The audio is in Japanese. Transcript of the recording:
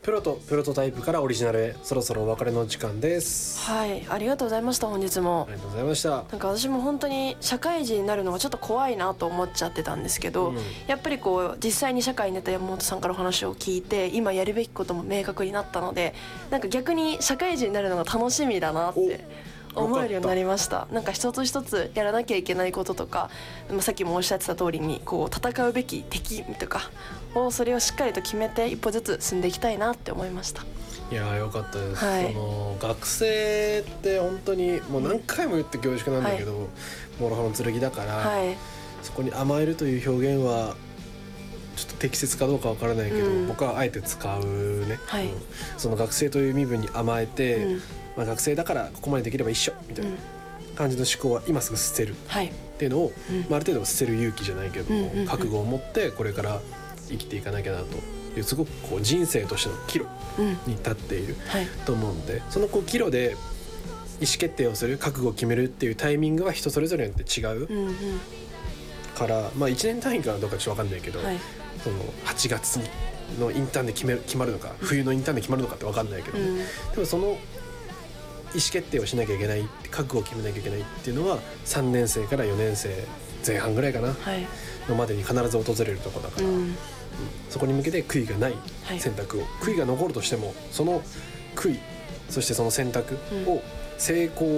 プロとプロトタイプからオリジナルへ、そろそろお別れの時間です。 はい、ありがとうございました。本日もありがとうございました。 なんか私も本当に社会人になるのがちょっと怖いなと思っちゃってたんですけど、やっぱりこう実際に社会に出た山本さんからお話を聞いて今やるべきことも明確になったので、なんか逆に社会人になるのが楽しみだなって思えるようになりました。なんか一つ一つやらなきゃいけないこととか、さっきもおっしゃってた通りにこう戦うべき敵とかをそれをしっかりと決めて一歩ずつ進んでいきたいなって思いました。 いやーよかったです、 はい、 その学生って本当にもう何回も言って恐縮なんだけど、諸刃の剣だから、 はい、 そこに甘えるという表現はちょっと適切かどうかわからないけど、僕はあえて使うね、 はい、 その学生という身分に甘えて、学生だからここまでできれば一緒みたいな感じの思考は今すぐ捨てるっていうのを、ある程度捨てる勇気じゃないけども、覚悟を持ってこれから生きていかなきゃなという、すごくこう人生としての岐路に立っていると思うんで、そのこう岐路で意思決定をする、覚悟を決めるっていうタイミングは人それぞれによって違うから、1年単位かどうかちょっと分かんないけど、その8月のインターンで決まるのか、冬のインターンで決まるのかって分かんないけど、でもその意思決定をしなきゃいけない、覚悟を決めなきゃいけないっていうのは3年生から4年生前半ぐらいかな、のまでに必ず訪れるところだから、そこに向けて悔いがない選択を、悔いが残るとしてもその悔い、そしてその選択を成功